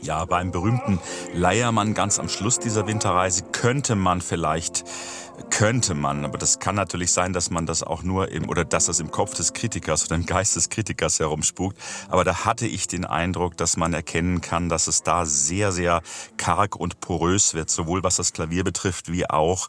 Ja, beim berühmten Leiermann ganz am Schluss dieser Winterreise könnte man, aber das kann natürlich sein, dass man das auch nur oder dass das im Kopf des Kritikers oder im Geist des Kritikers herumspukt. Aber da hatte ich den Eindruck, dass man erkennen kann, dass es da sehr, sehr karg und porös wird, sowohl was das Klavier betrifft, wie auch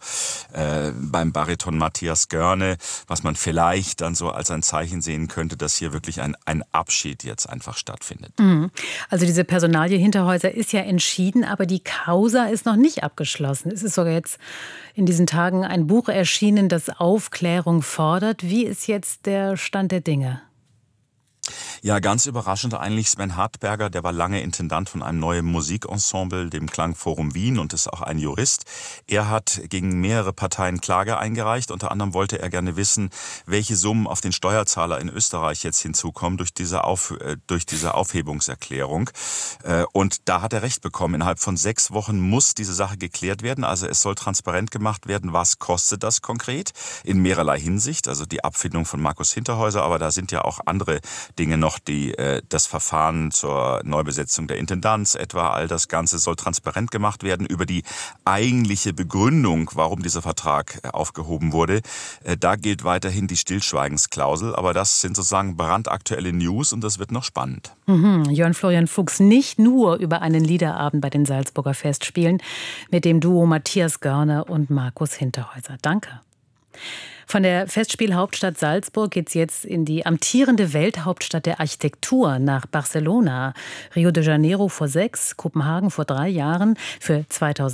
beim Bariton Matthias Görne, was man vielleicht dann so als ein Zeichen sehen könnte, dass hier wirklich ein Abschied jetzt einfach stattfindet. Also diese Personalie Hinterhäuser ist ja entschieden, aber die Causa ist noch nicht abgeschlossen. Es ist sogar jetzt in diesen Tagen ein Buch erschienen, das Aufklärung fordert. Wie ist jetzt der Stand der Dinge? Ja, ganz überraschend eigentlich Sven Hartberger, der war lange Intendant von einem neuen Musikensemble, dem Klangforum Wien, und ist auch ein Jurist. Er hat gegen mehrere Parteien Klage eingereicht. Unter anderem wollte er gerne wissen, welche Summen auf den Steuerzahler in Österreich jetzt hinzukommen durch diese Aufhebungserklärung. Und da hat er recht bekommen. Innerhalb von 6 Wochen muss diese Sache geklärt werden. Also es soll transparent gemacht werden, was kostet das konkret in mehrerlei Hinsicht. Also die Abfindung von Markus Hinterhäuser, aber da sind ja auch andere Dinge noch, das Verfahren zur Neubesetzung der Intendanz etwa, all das Ganze soll transparent gemacht werden. Über die eigentliche Begründung, warum dieser Vertrag aufgehoben wurde, da gilt weiterhin die Stillschweigensklausel, aber das sind sozusagen brandaktuelle News und das wird noch spannend. Jörn Florian Fuchs, nicht nur über einen Liederabend bei den Salzburger Festspielen mit dem Duo Matthias Görne und Markus Hinterhäuser. Danke. Von der Festspielhauptstadt Salzburg geht's jetzt in die amtierende Welthauptstadt der Architektur nach Barcelona. Rio de Janeiro vor 6, Kopenhagen vor 3 Jahren. Für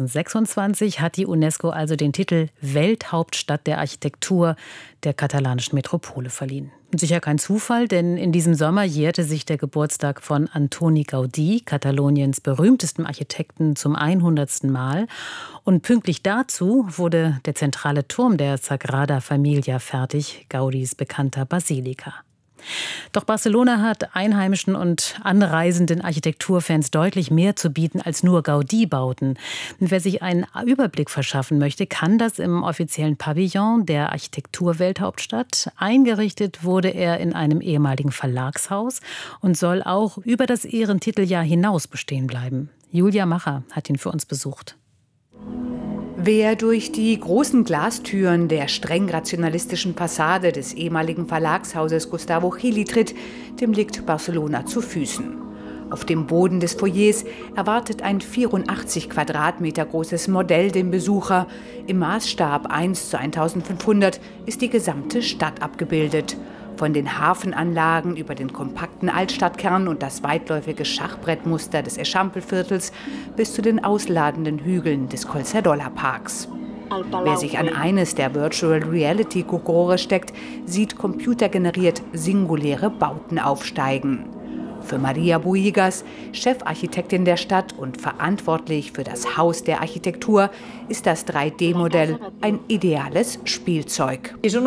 2026 hat die UNESCO also den Titel Welthauptstadt der Architektur der katalanischen Metropole verliehen. Und sicher kein Zufall, denn in diesem Sommer jährte sich der Geburtstag von Antoni Gaudí, Kataloniens berühmtestem Architekten, zum 100. Mal. Und pünktlich dazu wurde der zentrale Turm der Sagrada Familia fertig, Gaudís bekannter Basilika. Doch Barcelona hat einheimischen und anreisenden Architekturfans deutlich mehr zu bieten als nur Gaudí-Bauten. Und wer sich einen Überblick verschaffen möchte, kann das im offiziellen Pavillon der Architekturwelthauptstadt. Eingerichtet wurde er in einem ehemaligen Verlagshaus und soll auch über das Ehrentiteljahr hinaus bestehen bleiben. Julia Macher hat ihn für uns besucht. Wer durch die großen Glastüren der streng rationalistischen Fassade des ehemaligen Verlagshauses Gustavo Gili tritt, dem liegt Barcelona zu Füßen. Auf dem Boden des Foyers erwartet ein 84 Quadratmeter großes Modell den Besucher. Im Maßstab 1:1500 ist die gesamte Stadt abgebildet. Von den Hafenanlagen über den kompakten Altstadtkern und das weitläufige Schachbrettmuster des Echampel-Viertels bis zu den ausladenden Hügeln des Collserola-Parks. Wer sich an eines der Virtual Reality-Kokore steckt, sieht computergeneriert singuläre Bauten aufsteigen. Für Maria Buigas, Chefarchitektin der Stadt und verantwortlich für das Haus der Architektur, ist das 3D-Modell ein ideales Spielzeug. Dieses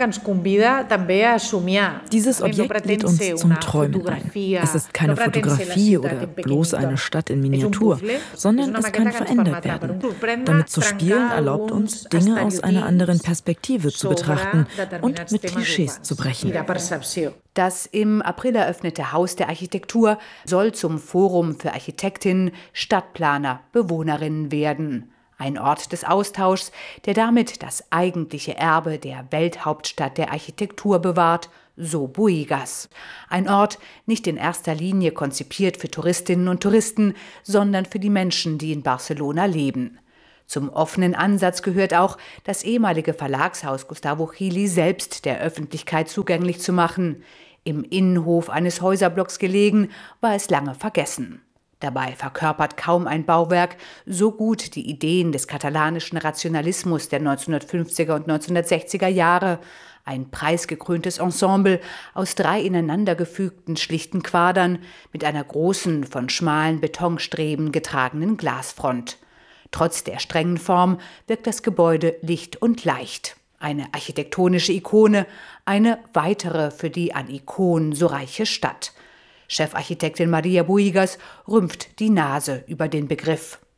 Objekt lädt uns zum Träumen ein. Es ist keine Fotografie oder bloß eine Stadt in Miniatur, sondern es kann verändert werden. Damit zu spielen erlaubt uns, Dinge aus einer anderen Perspektive zu betrachten und mit Klischees zu brechen. Das im April eröffnete Haus der Architektur soll zum Forum für Architektinnen, Stadtplaner, Bewohnerinnen werden. Ein Ort des Austauschs, der damit das eigentliche Erbe der Welthauptstadt der Architektur bewahrt, so Buigas. Ein Ort nicht in erster Linie konzipiert für Touristinnen und Touristen, sondern für die Menschen, die in Barcelona leben. Zum offenen Ansatz gehört auch, das ehemalige Verlagshaus Gustavo Gili selbst der Öffentlichkeit zugänglich zu machen. Im Innenhof eines Häuserblocks gelegen, war es lange vergessen. Dabei verkörpert kaum ein Bauwerk so gut die Ideen des katalanischen Rationalismus der 1950er und 1960er Jahre. Ein preisgekröntes Ensemble aus 3 ineinandergefügten schlichten Quadern mit einer großen, von schmalen Betonstreben getragenen Glasfront. Trotz der strengen Form wirkt das Gebäude licht und leicht. Eine architektonische Ikone, eine weitere für die an Ikonen so reiche Stadt. Chefarchitektin Maria Buigas rümpft die Nase über den Begriff.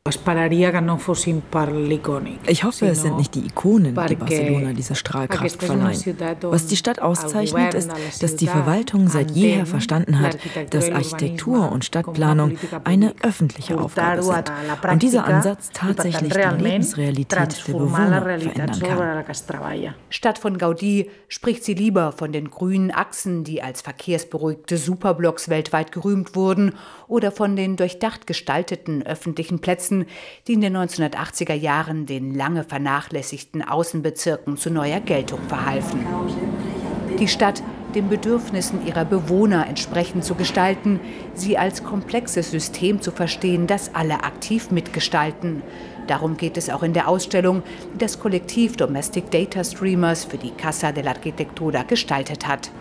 Ich hoffe, es sind nicht die Ikonen, die Barcelona diese Strahlkraft verleihen. Was die Stadt auszeichnet, ist, dass die Verwaltung seit jeher verstanden hat, dass Architektur und Stadtplanung eine öffentliche Aufgabe sind und dieser Ansatz tatsächlich die Lebensrealität der Bewohner verändern kann. Statt von Gaudí spricht sie lieber von den grünen Achsen, die als verkehrsberuhigte Superblocks weltweit gerühmt wurden, oder von den durchdacht gestalteten öffentlichen Plätzen, die in den 1980er Jahren den lange vernachlässigten Außenbezirken zu neuer Geltung verhalfen. Die Stadt den Bedürfnissen ihrer Bewohner entsprechend zu gestalten, sie als komplexes System zu verstehen, das alle aktiv mitgestalten. Darum geht es auch in der Ausstellung, die das Kollektiv Domestic Data Streamers für die Casa de la Arquitectura gestaltet hat.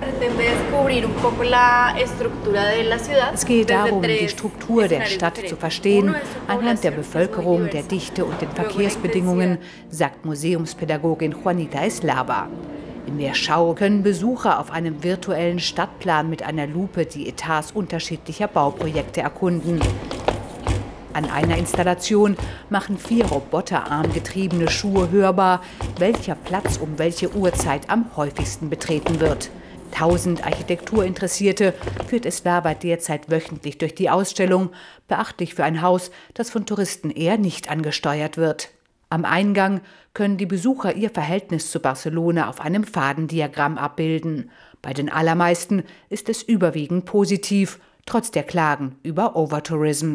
Es geht darum, die Struktur der Stadt zu verstehen, anhand der Bevölkerung, der Dichte und den Verkehrsbedingungen, sagt Museumspädagogin Juanita Eslava. In der Schau können Besucher auf einem virtuellen Stadtplan mit einer Lupe die Etats unterschiedlicher Bauprojekte erkunden. An einer Installation machen 4 roboterarmgetriebene Schuhe hörbar, welcher Platz um welche Uhrzeit am häufigsten betreten wird. 1000 Architekturinteressierte führt Eslava derzeit wöchentlich durch die Ausstellung, beachtlich für ein Haus, das von Touristen eher nicht angesteuert wird. Am Eingang können die Besucher ihr Verhältnis zu Barcelona auf einem Fadendiagramm abbilden. Bei den allermeisten ist es überwiegend positiv, trotz der Klagen über Overtourism.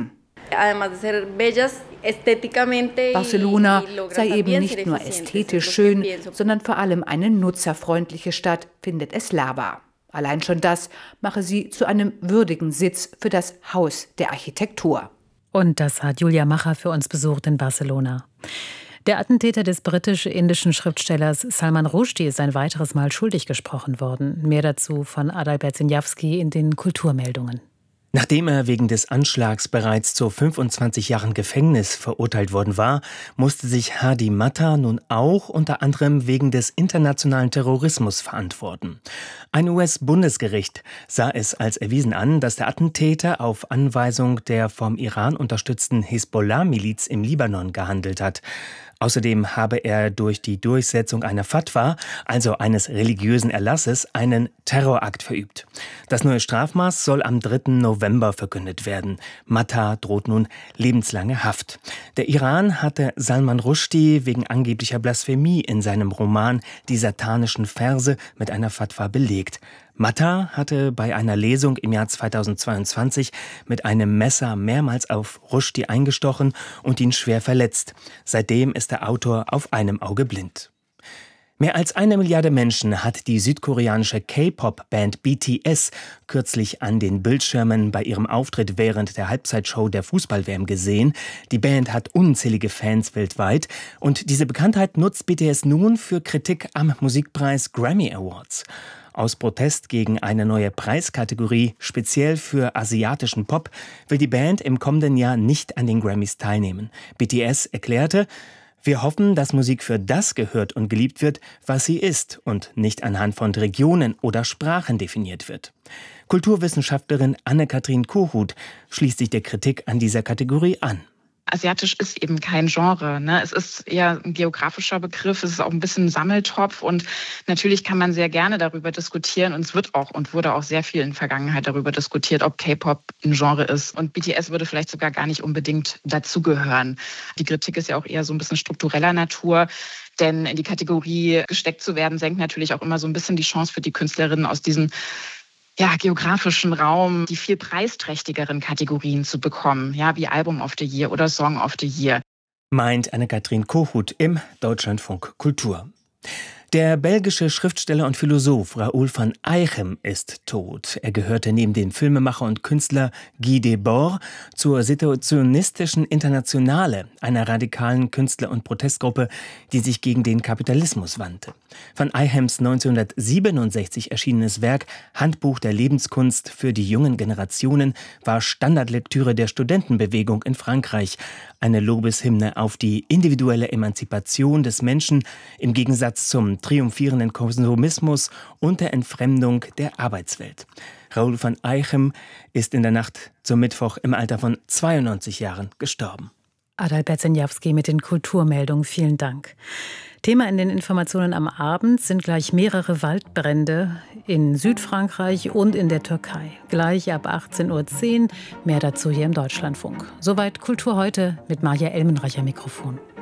Barcelona sei eben nicht nur ästhetisch schön, sondern vor allem eine nutzerfreundliche Stadt, findet Eslava. Allein schon das mache sie zu einem würdigen Sitz für das Haus der Architektur. Und das hat Julia Macher für uns besucht in Barcelona. Der Attentäter des britisch-indischen Schriftstellers Salman Rushdie ist ein weiteres Mal schuldig gesprochen worden. Mehr dazu von Adalbert Sinjawski in den Kulturmeldungen. Nachdem er wegen des Anschlags bereits zu 25 Jahren Gefängnis verurteilt worden war, musste sich Hadi Matar nun auch unter anderem wegen des internationalen Terrorismus verantworten. Ein US-Bundesgericht sah es als erwiesen an, dass der Attentäter auf Anweisung der vom Iran unterstützten Hisbollah-Miliz im Libanon gehandelt hat. Außerdem habe er durch die Durchsetzung einer Fatwa, also eines religiösen Erlasses, einen Terrorakt verübt. Das neue Strafmaß soll am 3. November verkündet werden. Matar droht nun lebenslange Haft. Der Iran hatte Salman Rushdie wegen angeblicher Blasphemie in seinem Roman Die satanischen Verse mit einer Fatwa belegt. Matar hatte bei einer Lesung im Jahr 2022 mit einem Messer mehrmals auf Rushdie eingestochen und ihn schwer verletzt. Seitdem ist der Autor auf einem Auge blind. Mehr als 1 Milliarde Menschen hat die südkoreanische K-Pop-Band BTS kürzlich an den Bildschirmen bei ihrem Auftritt während der Halbzeitshow der Fußball-WM gesehen. Die Band hat unzählige Fans weltweit und diese Bekanntheit nutzt BTS nun für Kritik am Musikpreis Grammy Awards. Aus Protest gegen eine neue Preiskategorie, speziell für asiatischen Pop, will die Band im kommenden Jahr nicht an den Grammys teilnehmen. BTS erklärte: Wir hoffen, dass Musik für das gehört und geliebt wird, was sie ist und nicht anhand von Regionen oder Sprachen definiert wird. Kulturwissenschaftlerin Anne-Kathrin Kohut schließt sich der Kritik an dieser Kategorie an. Asiatisch ist eben kein Genre, ne? Es ist eher ein geografischer Begriff, es ist auch ein bisschen ein Sammeltopf und natürlich kann man sehr gerne darüber diskutieren und es wird auch und wurde auch sehr viel in der Vergangenheit darüber diskutiert, ob K-Pop ein Genre ist und BTS würde vielleicht sogar gar nicht unbedingt dazugehören. Die Kritik ist ja auch eher so ein bisschen struktureller Natur, denn in die Kategorie gesteckt zu werden, senkt natürlich auch immer so ein bisschen die Chance für die Künstlerinnen aus diesem geografischen Raum, die viel preisträchtigeren Kategorien zu bekommen, wie Album of the Year oder Song of the Year. Meint Anne-Kathrin Kohut im Deutschlandfunk Kultur. Der belgische Schriftsteller und Philosoph Raoul van Eichem ist tot. Er gehörte neben dem Filmemacher und Künstler Guy Debord zur Situationistischen Internationale, einer radikalen Künstler- und Protestgruppe, die sich gegen den Kapitalismus wandte. Van Eichems 1967 erschienenes Werk Handbuch der Lebenskunst für die jungen Generationen war Standardlektüre der Studentenbewegung in Frankreich. Eine Lobeshymne auf die individuelle Emanzipation des Menschen im Gegensatz zum triumphierenden Konsumismus und der Entfremdung der Arbeitswelt. Raoul van Eichem ist in der Nacht zum Mittwoch im Alter von 92 Jahren gestorben. Adalbert Senjawski mit den Kulturmeldungen. Vielen Dank. Thema in den Informationen am Abend sind gleich mehrere Waldbrände in Südfrankreich und in der Türkei. Gleich ab 18:10 Uhr. Mehr dazu hier im Deutschlandfunk. Soweit Kultur heute mit Maja Elmenreicher Mikrofon.